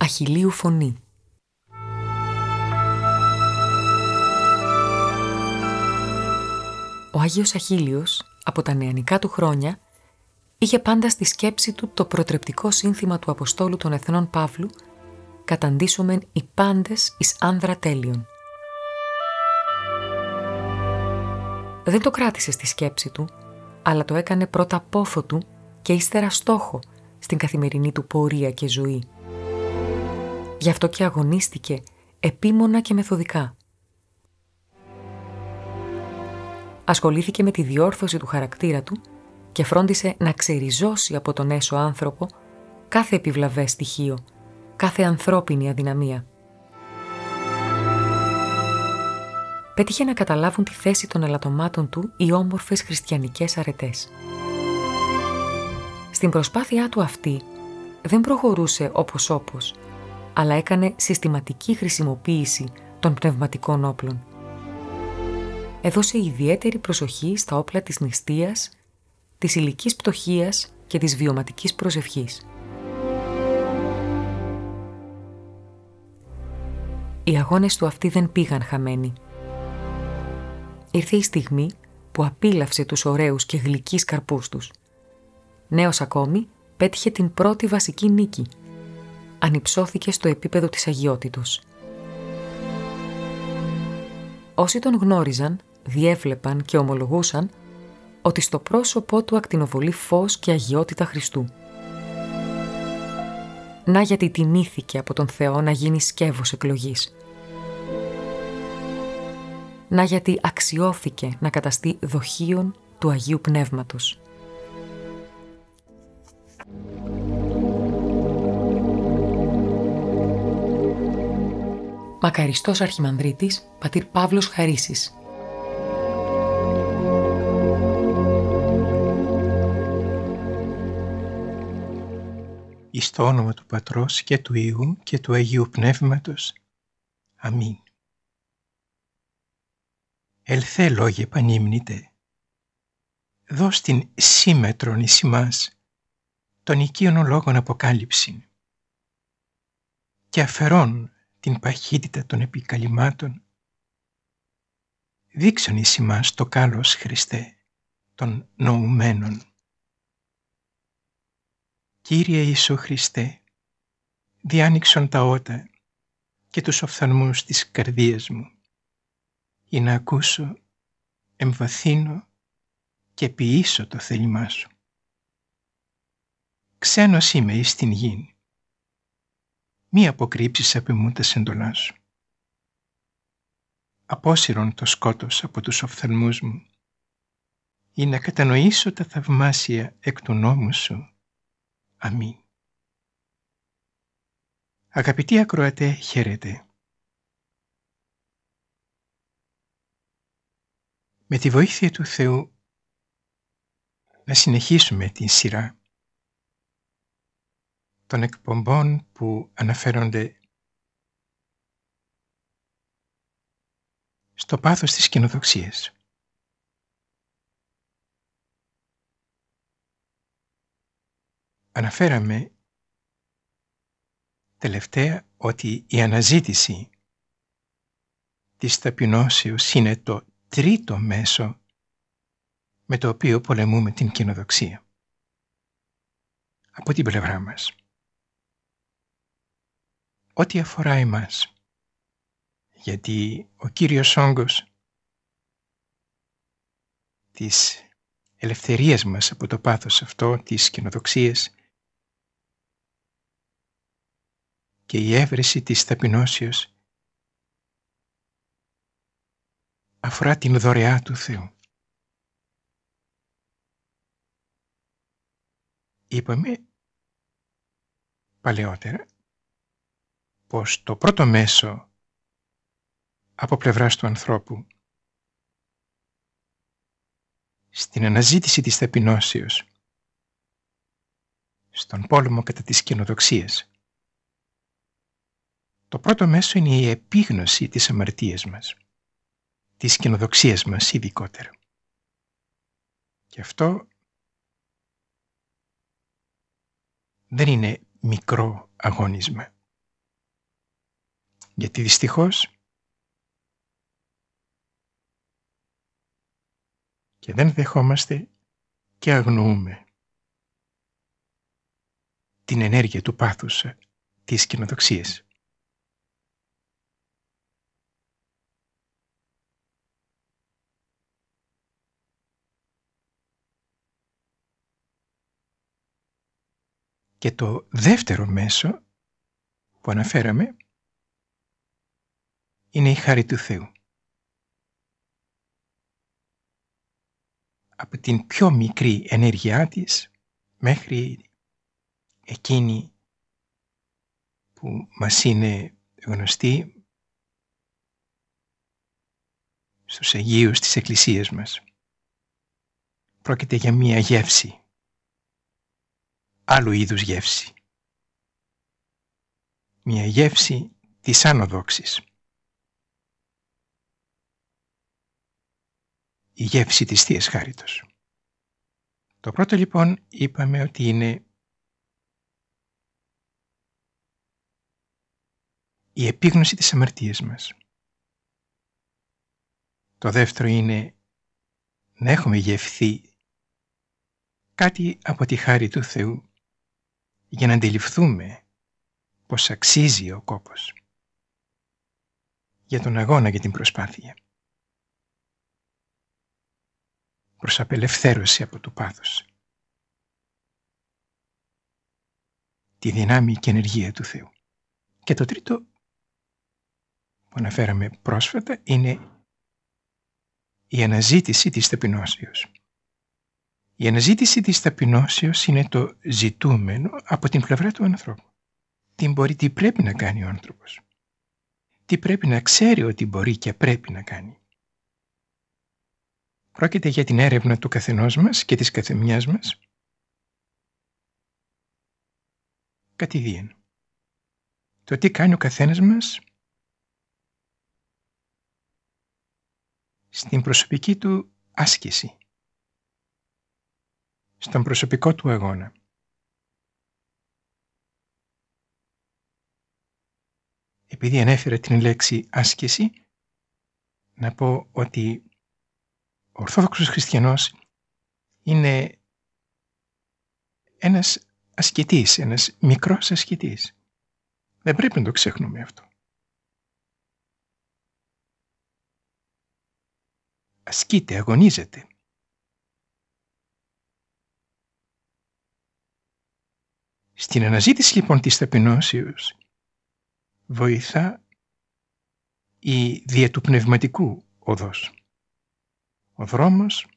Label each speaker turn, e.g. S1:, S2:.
S1: Αχιλλείου φωνή. Ο Άγιος Αχίλλειος, από τα νεανικά του χρόνια, είχε πάντα στη σκέψη του το προτρεπτικό σύνθημα του Αποστόλου των Εθνών Παύλου «Καταντήσομεν οι πάντες εις άνδρα τέλειον». Δεν το κράτησε στη σκέψη του, αλλά το έκανε πρώτα πόθο του και ύστερα στόχο στην καθημερινή του πορεία και ζωή. Γι' αυτό και αγωνίστηκε επίμονα και μεθοδικά. Ασχολήθηκε με τη διόρθωση του χαρακτήρα του και φρόντισε να ξεριζώσει από τον έσω άνθρωπο κάθε επιβλαβές στοιχείο, κάθε ανθρώπινη αδυναμία. Πέτυχε να καταλάβουν τη θέση των ελαττωμάτων του οι όμορφες χριστιανικές αρετές. Στην προσπάθειά του αυτή δεν προχωρούσε όπως, αλλά έκανε συστηματική χρησιμοποίηση των πνευματικών όπλων. Έδωσε ιδιαίτερη προσοχή στα όπλα της νηστείας, της ηλικής πτωχίας και της βιωματικής προσευχής. Οι αγώνες του αυτοί δεν πήγαν χαμένοι. Ήρθε η στιγμή που απίλαυσε τους ωραίους και γλυκείς καρπούς τους. Νέος ακόμη, πέτυχε την πρώτη βασική νίκη. Ανυψώθηκε στο επίπεδο της αγιότητος. Όσοι τον γνώριζαν, διέβλεπαν και ομολογούσαν ότι στο πρόσωπό του ακτινοβολεί φως και αγιότητα Χριστού. Να γιατί τιμήθηκε από τον Θεό να γίνει σκεύος εκλογής. Να γιατί αξιώθηκε να καταστεί δοχείον του Αγίου Πνεύματος. Μακαριστός Αρχιμανδρίτης, πατήρ Παύλος Χαρίσης.
S2: Εις το όνομα του Πατρός και του Υιού και του Αγίου Πνεύματος. Αμήν. Ελθέ λόγε πανύμνητε, δώσ' την σύμμετρον εις ημάς, των οικείων λόγων αποκάλυψην, και αφαιρών την παχύτητα των επικαλυμάτων, δείξον εις ημάς το κάλος Χριστέ των νοουμένων. Κύριε Ιησού Χριστέ, διάνοιξον τα ότα και τους οφθαλμούς της καρδίας μου, για να ακούσω, εμβαθύνω και ποιήσω το θέλημά σου. Ξένος είμαι εις την γην, μη αποκρύψεις απ' εμού τας εντολάς σου. Απόσυρον το σκότος από τους οφθαλμούς μου, για να κατανοήσω τα θαυμάσια εκ του νόμου σου. Αμήν. Αγαπητοί ακροατέ, χαίρετε. Με τη βοήθεια του Θεού να συνεχίσουμε την σειρά των εκπομπών που αναφέρονται στο πάθος της κοινοδοξίας. Αναφέραμε τελευταία ότι η αναζήτηση της ταπεινώσεως είναι το τρίτο μέσο με το οποίο πολεμούμε την κοινοδοξία. Από την πλευρά μας. Ό,τι αφορά εμάς, γιατί ο κύριος όγκος της ελευθερίας μας από το πάθος αυτό της κοινοδοξίας και η έβρεση της ταπεινώσεως αφορά την δωρεά του Θεού. Είπαμε παλαιότερα πως το πρώτο μέσο από πλευράς του ανθρώπου στην αναζήτηση της ταπεινώσεως, στον πόλεμο κατά της καινοδοξίας, το πρώτο μέσο είναι η επίγνωση της αμαρτίας μας, της καινοδοξίας μας ειδικότερα. Και αυτό δεν είναι μικρό αγώνισμα. Γιατί δυστυχώς και δεν δεχόμαστε και αγνοούμε την ενέργεια του πάθους της κοινοδοξίας. Και το δεύτερο μέσο που αναφέραμε είναι η χάρη του Θεού. Από την πιο μικρή ενέργειά της μέχρι εκείνη που μας είναι γνωστή στους Αγίους της Εκκλησίας μας. Πρόκειται για μία γεύση, άλλου είδους γεύση. Μία γεύση της άνω δόξης. Η γεύση της Θείας Χάριτος. Το πρώτο λοιπόν είπαμε ότι είναι η επίγνωση της αμαρτίας μας. Το δεύτερο είναι να έχουμε γευθεί κάτι από τη χάρη του Θεού για να αντιληφθούμε πως αξίζει ο κόπος για τον αγώνα και την προσπάθεια προς απελευθέρωση από το πάθος, τη δύναμη και ενεργεία του Θεού. Και το τρίτο που αναφέραμε πρόσφατα είναι η αναζήτηση της ταπεινώσεως. Η αναζήτηση της ταπεινώσεως είναι το ζητούμενο από την πλευρά του ανθρώπου. Τι πρέπει να κάνει ο άνθρωπος. Τι πρέπει να ξέρει ότι μπορεί και πρέπει να κάνει. Πρόκειται για την έρευνα του καθενός μας και της καθεμιάς μας κατηδίαν. Το τι κάνει ο καθένας μας στην προσωπική του άσκηση, στον προσωπικό του αγώνα. Επειδή ανέφερα την λέξη άσκηση, να πω ότι ο Ορθόδοξος Χριστιανός είναι ένας ασκητής, ένας μικρός ασκητής. Δεν πρέπει να το ξεχνούμε αυτό. Ασκείται, αγωνίζεται. Στην αναζήτηση λοιπόν της ταπεινώσεως βοηθά η δια του πνευματικού οδός. Ο δρόμος